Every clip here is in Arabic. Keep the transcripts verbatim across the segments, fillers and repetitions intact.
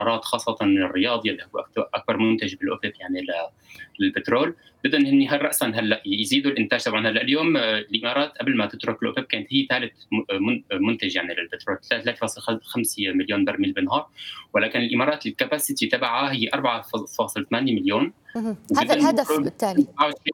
الإمارات خاصةً من الرياض يلي هو أكت أكبر منتج بالأوبك يعني ل للبترول، بدهم هن هل رأسًا هلأ يزيدوا الإنتاج تبعهم. هلأ اليوم الإمارات قبل ما تترك الأوبك كانت هي ثالث م من منتج يعني للبترول، ثلاثة فاصلة خمسة مليون برميل بالنهار، ولكن الإمارات الcapacity تبعها هي أربعة فاصلة ثمانية مليون. اهم، هذا وبدهم الهدف يوصلوا بالتالي.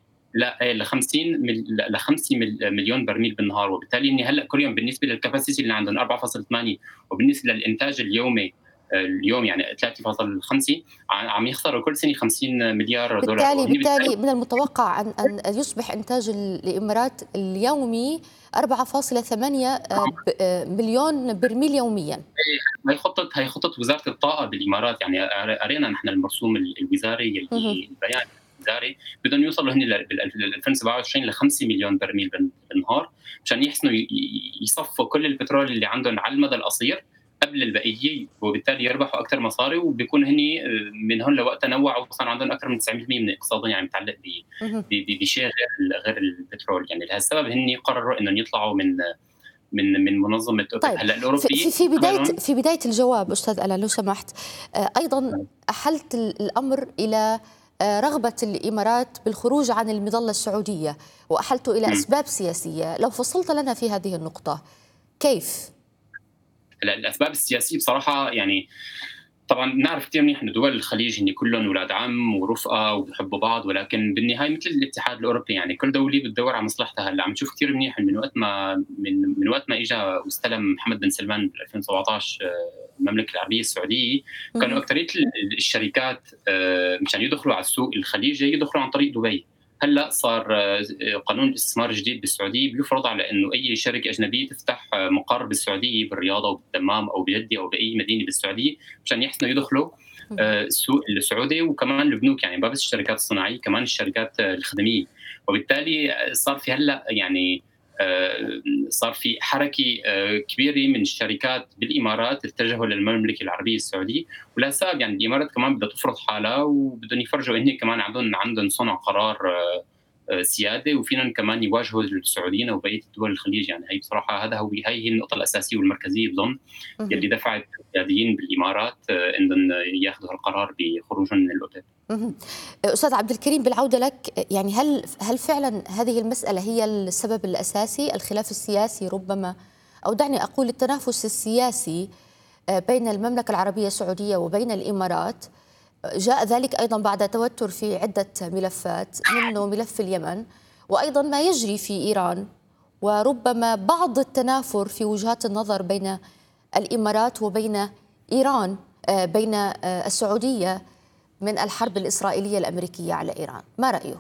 لأ إيه لخمسين مل لخمسة مل مليون برميل بالنهار، وبالتالي إني هلأ كل يوم بالنسبة للcapacity اللي عندهم أربعة فاصلة ثمانية، وبالنسبة للإنتاج اليومي اليوم يعني ثلاثة فاصلة خمسة ع عم يخسروا كل سنة خمسين مليار دولار، بالتالي وهن بالتالي بالتالي من المتوقع أن أن يصبح إنتاج الإمارات اليومي أربعة فاصلة ثمانية آآ ب آآ مليون برميل يوميًا. هي خطة هي خطة وزارة الطاقة بالإمارات، يعني قر قرينا نحن المرسوم ال الوزاري اهم. يلّي البيان الوزاري، بدهم يوصلوا هن ل بال بال ألفين وسبعة وعشرين لخمسة مليون برميل بال بالنهار، مشان يحسنوا ي ي يصفوا كل البترول اللي عندهم على المدى القصير قبل البقية، وبالتالي يربحوا أكتر مصاري، وبيكون هن من هون لوقتها نوعوا وصار عندهم أكثر من تسعين بالمية من اقتصادهم يعني متعلق ب اهم. ب ب بشيء غير ال غير البترول، يعني لهالسبب هن قرروا إنهم يطلعوا من من من منظمة أوبك. طيب هلأ في الأوروبيين في في بداية عملهم في بداية الجواب أستاذ ألا لو سمحت، آآ أيضًا أحلت ال الأمر إلى آآ رغبة الإمارات بالخروج عن المظلة السعودية، وأحلته إلى إمم. أسباب سياسية، لو فصلت لنا في هذه النقطة، كيف؟ هلأ الأسباب السياسية بصراحة يعني طبعًا بنعرف كتير منيح إنه دول الخليج هن كلّن ولاد عم ورفقة وبيحبوا بعض، ولكن بالنهاية مثل الاتحاد الأوروبي يعني كل دولة بتدوّر على مصلحتها. هلأ عم نشوف كتير منيح من وقت ما من من وقت ما إجا واستلم محمد بن سلمان بألفين وسبعطعش المملكة العربية السعودية، كانوا اهم. أكترية ال الشركات آآ مشان يدخلوا على السوق الخليجي يدخلوا عن طريق دبي. هلأ صار قانون الاستثمار الجديد بالسعودية بيفرض على إنه أي شركة أجنبية تفتح مقر بالسعودية بالرياض أو بالدمام أو بجدة أو بأي مدينة بالسعودية مشان يحسنوا يدخلوا اهم. آآ السوق السعودي، وكمان البنوك يعني ما بس الشركات الصناعية كمان الشركات الخدمية. وبالتالي صار في هلأ يعني آآ صار في حركة آآ كبيرة من الشركات بالإمارات اتجهوا للمملكة العربية السعودية، ولهالسبب يعني الإمارات كمان بدها تفرض حالها وبدهم يفرجوا هن كمان عندهم عندهم صنع قرار آآ سيادة، وفينن كمان يواجهوا السعوديين أو بقية دول الخليج. يعني هي بصراحة هذا هو هي هي النقطة الأساسية والمركزية بظن اهم. يلّي دفعت القياديين بالإمارات إنهم ياخذوا هالقرار بخروجهم من الأوبك. اهم. أستاذ عبد الكريم بالعودة لك، يعني هل هل فعلًا هذه المسألة هي السبب الأساسي، الخلاف السياسي ربما، أو دعني أقول التنافس السياسي آآ بين المملكة العربية السعودية وبين الإمارات، جاء ذلك أيضًا بعد توتر في عدة ملفات منه ملف اليمن، وأيضًا ما يجري في إيران، وربما بعض التنافر في وجهات النظر بين الإمارات وبين إيران آآ بين آآ السعودية من الحرب الإسرائيلية الأمريكية على إيران، ما رأيك؟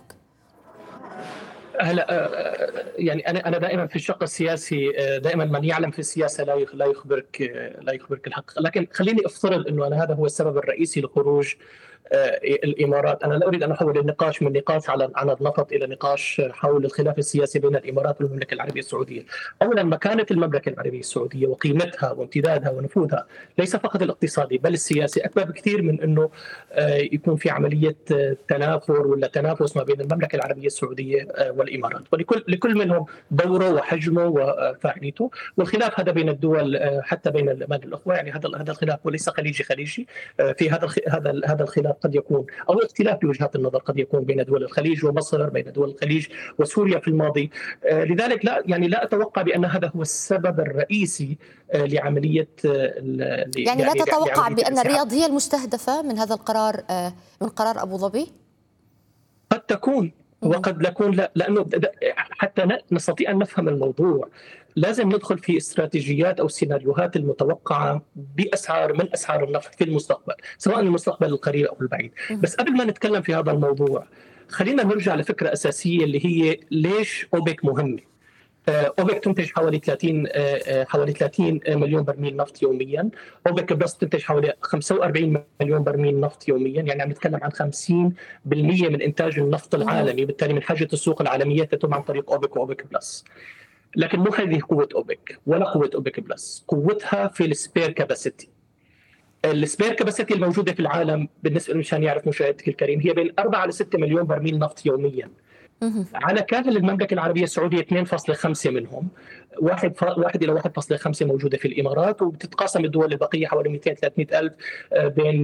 هلا يعني انا انا دائما في الشق السياسي دائما من يعلم في السياسه لا لا يخبرك لا يخبرك الحق، لكن خليني افترض انه أنا هذا هو السبب الرئيسي لخروج الامارات. انا لا اريد ان احول النقاش من نقاش على عن النفط الى نقاش حول الخلاف السياسي بين الامارات والمملكه العربيه السعوديه. اولا مكانه المملكه العربيه السعوديه وقيمتها وامتدادها ونفوذها ليس فقط الاقتصادي بل السياسي اكبر بكثير من انه يكون في عمليه تنافر ولا تنافس ما بين المملكه العربيه السعوديه والامارات، ولكل لكل منهم دوره وحجمه وفاعليته، والخلاف هذا بين الدول حتى بين الاخوه، يعني هذا هذا الخلاف وليس خليجي خليجي. في هذا هذا هذا الخلاف قد يكون او اختلاف في وجهات النظر قد يكون بين دول الخليج ومصر، بين دول الخليج وسوريا في الماضي. لذلك لا يعني لا اتوقع بان هذا هو السبب الرئيسي لعمليه يعني لا يعني تتوقع لعمليه بأن الانسحاب. الرياض هي المستهدفة من هذا القرار، من قرار أبو ظبي؟ قد تكون وقد يكون لا، لانه حتى نستطيع ان نفهم الموضوع لازم ندخل في استراتيجيات او سيناريوهات المتوقعه باسعار من اسعار النفط في المستقبل، سواء المستقبل القريب او البعيد. بس قبل ما نتكلم في هذا الموضوع خلينا نرجع لفكره اساسيه اللي هي ليش اوبك مهمه. اوبك تنتج حوالي ثلاثين حوالي ثلاثين مليون برميل نفط يوميا، اوبك بلس تنتج حوالي خمسة وأربعين مليون برميل نفط يوميا، يعني عم نتكلم عن خمسين بالمئة من انتاج النفط العالمي، بالتالي من حاجه السوق العالميه تتم عن طريق اوبك واوبك بلس. لكن مو هذه قوه اوبك ولا قوه اوبك بلس، قوتها في السبير كاباسيتي. السبير كاباسيتي الموجوده في العالم بالنسبه مشان يعرف مشاهدك الكريم هي بين أربعة إلى ستة مليون برميل نفط يوميا. على كامل المملكه العربيه السعوديه اثنين فاصلة خمسة منهم، واحد واحد الى واحد فاصلة خمسة موجوده في الامارات، وبتتقاسم الدول البقيه حوالي مئتين ثلاثمئة الف بين